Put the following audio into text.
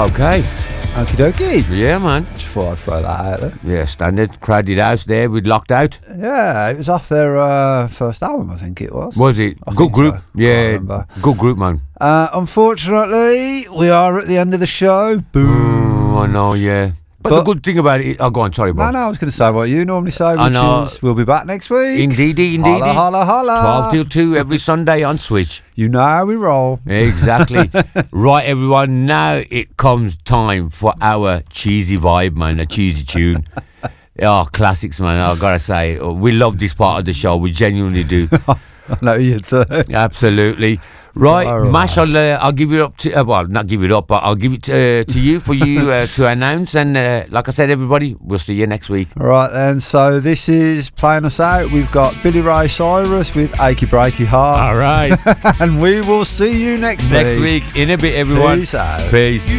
okay. Okie dokie. Yeah, man. Just thought I'd throw that out there. Yeah, standard. Crowded house there with Locked Out. Yeah, it was off their first album, I think it was. Was it? I Good think group. so. Yeah, Can't remember. good group, man. Unfortunately, we are at the end of the show. Boom. I know, yeah. But the good thing about it, go on, sorry, bro. No, I was going to say what you normally say, I which know. is we'll be back next week. Indeedy. Holla, holla, holla. 12 till 2 every Sunday on Switch. You know how we roll. Exactly. Right, everyone, now it comes time for our cheesy vibe, man, a cheesy tune. Oh, classics, man, I've got to say. We love this part of the show, we genuinely do. I know you do. Absolutely. Right, All right. Mash, I'll give it up to, well, not give it up, but I'll give it to you for you to announce. And like I said, everybody, we'll see you next week. All right, then. So this is playing us out. We've got Billy Ray Cyrus with Achy Breaky Heart. All right. And we will see you next week. Next week, in a bit, everyone. Peace out. Peace.